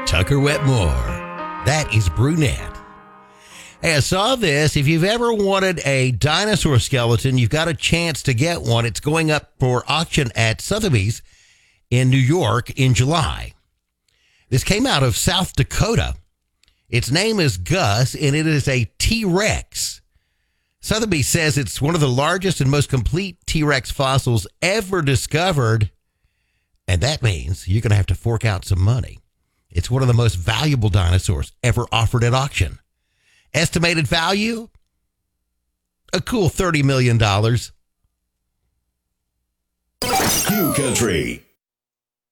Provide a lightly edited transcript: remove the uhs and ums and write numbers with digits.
Tucker Wetmore. That is Brunette. Hey, I saw this. If you've ever wanted a dinosaur skeleton, you've got a chance to get one. It's going up for auction at Sotheby's in New York in July. This came out of South Dakota. Its name is Gus, and it is a T-Rex. Sotheby's says it's one of the largest and most complete T-Rex fossils ever discovered, and that means you're going to have to fork out some money. It's one of the most valuable dinosaurs ever offered at auction. Estimated value? A cool $30 million. Q Country.